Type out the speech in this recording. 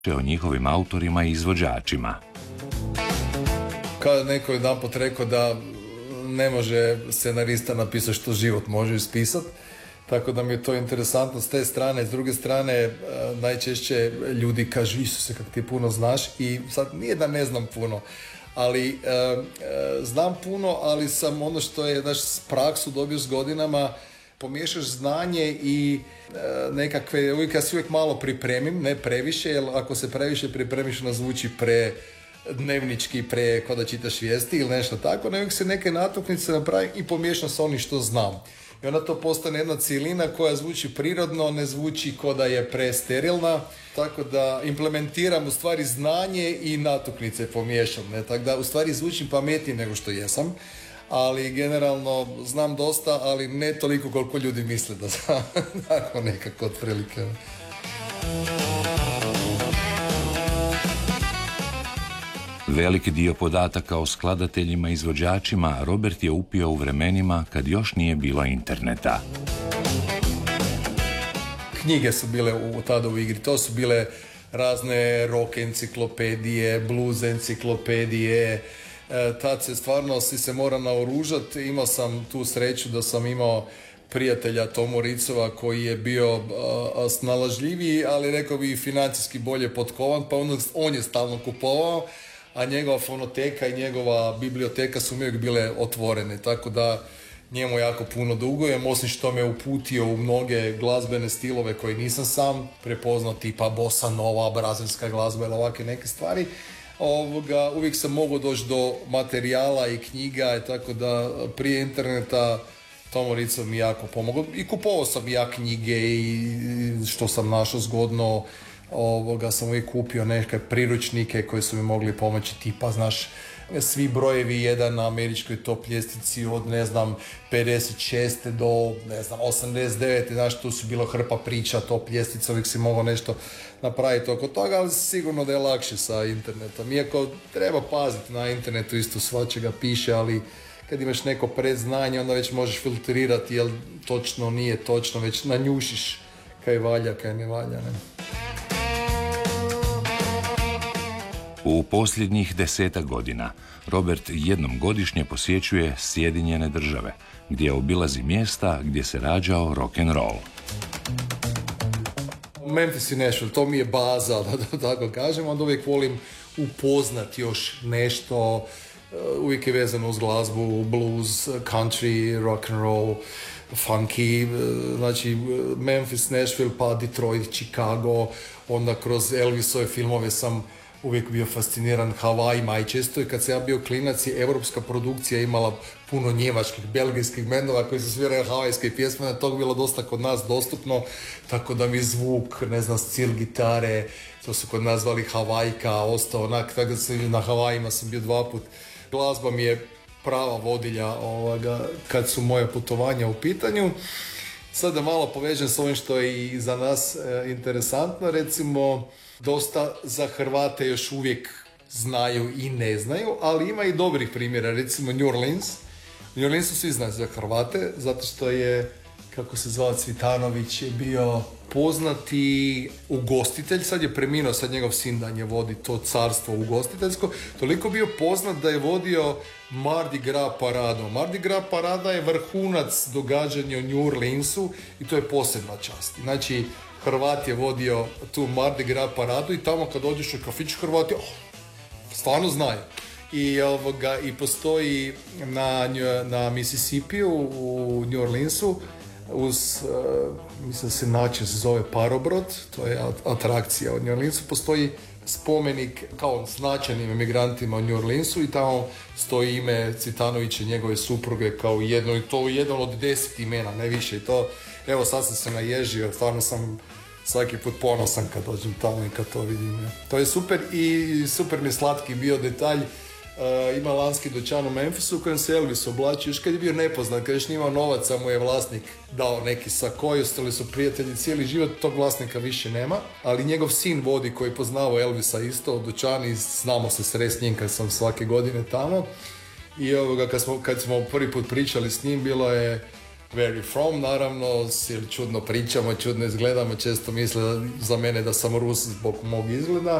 o njihovim autorima i izvođačima. Kada neko jedanput rekao da ne može scenarista napisati što život može ispisati, tako da mi je to interesantno s te strane. S druge strane, najčešće ljudi kažu: Isuse, kak ti puno znaš. I sad nije da ne znam puno, ali znam puno, ali sam ono što je praksu dobio s godinama, pomiješaš znanje i nekakve, ja se uvijek malo pripremim, ne previše, jer ako se previše pripremiš ona zvuči dnevnički, ko da čitaš vijesti ili nešto tako, uvijek se neke natuknice napravim i pomiješam sa onim što znam. I onda to postane jedna cjelina koja zvuči prirodno, ne zvuči ko da je presterilna, tako da implementiram u stvari znanje i natuknice pomiješam, ne? Tako da u stvari zvučim pametnije nego što jesam, ali generalno znam dosta, ali ne toliko koliko ljudi misle da znam, tako nekako otprilike. Veliki dio podataka o skladateljima i izvođačima Robert je upio u vremenima kad još nije bilo interneta. Knjige su bile tada u igri, to su bile razne rock enciklopedije, blues enciklopedije. Tad se stvarno si mora naoružati. Imao sam tu sreću da sam imao prijatelja Tomu Ricova koji je bio snalažljiviji, ali rekao bi i financijski bolje potkovan, pa on je stalno kupovao, a njegova fonoteka i njegova biblioteka su mi uvijek bile otvorene, tako da njemu jako puno dugujem, osim što me uputio u mnoge glazbene stilove koje nisam sam prepoznao, tipa bossa nova, brazilska glazba ili ovakve neke stvari. Uvijek sam mogao doći do materijala i knjiga, tako da prije interneta Tomo Ricov mi jako pomogao. I kupovao sam ja knjige i što sam našao zgodno, sam uvijek kupio neke priručnike koji su mi mogli pomoći, tipa, znaš, svi brojevi jedan na američkoj top ljestvici od, 56. do, 89. Znaš, tu su bilo hrpa priča, top ljestvica, uvijek si mogao nešto napraviti oko toga, ali sigurno da je lakše sa internetom. Iako treba paziti, na internetu isto svačega piše, ali kad imaš neko predznanje, onda već možeš filtrirati, jel točno, nije točno, već nanjušiš kaj valja, kaj ne valja, ne? U posljednjih 10 godina Robert jednom godišnje posjećuje Sjedinjene Države, gdje obilazi mjesta gdje se rađao rock'n'roll. Memphis i Nashville, to mi je baza, da tako kažem, onda uvijek volim upoznati još nešto, uvijek je vezano uz glazbu, blues, country, rock'n'roll, funky, znači Memphis, Nashville, pa Detroit, Chicago, onda kroz Elvisove filmove sam uvijek bio fasciniran Havajima i često i kad sam ja bio klinac je europska produkcija imala puno njemačkih, belgijskih bendova koji su svirali havajske pjesme, na tog bilo dosta kod nas dostupno, tako da mi zvuk, stil gitare, to su kod nas zvali Havajka, ostao onak, tako da na Havajima sam bio 2 put. Glazba mi je prava vodilja kad su moje putovanja u pitanju. Sad da malo povežem s ovim što je i za nas interesantno, recimo dosta za Hrvate još uvijek znaju i ne znaju, ali ima i dobrih primjera, recimo New Orleans. U New Orleansu svi znaju za Hrvate, zato što je, kako se zvao, Cvitanović je bio poznati ugostitelj, sad je preminuo, sad njegov sin danje vodi to carstvo ugostiteljsko, toliko bio poznat da je vodio Mardi Gras paradu. Mardi Gras parada je vrhunac događanja u New Orleansu i to je posebna čast. Znači, Hrvat je vodio tu Mardi Gras paradu i tamo kad dođeš u kafić Hrvati, stvarno znaju. I postoji na Mississippiju u New Orleansu mislim da se način se zove Parobrod, to je atrakcija u New Orleansu, postoji spomenik kao značajnim emigrantima u New Orleansu i tamo stoji ime Cvitanovića i njegove supruge kao jedno, i to jedno od 10 imena, ne više. I to, evo sad sam se naježio, stvarno sam svaki put ponosan kad dođem tamo i kad to vidim. To je super i super mi slatki bio detalj. Ima lanski dućan u Memphisu u kojem se Elvis oblači, još kad je bio nepoznat, kad još nije imao novaca, mu je vlasnik dao neki sako i ostali su prijatelji cijeli život, tog vlasnika više nema, ali njegov sin vodi koji je poznao Elvisa isto u dućan i znamo se sresti s njim kad sam svake godine tamo. I kad smo prvi put pričali s njim, bilo je where you from, naravno, jer čudno pričamo, čudno izgledamo, često misle za mene da sam Rus zbog mog izgleda.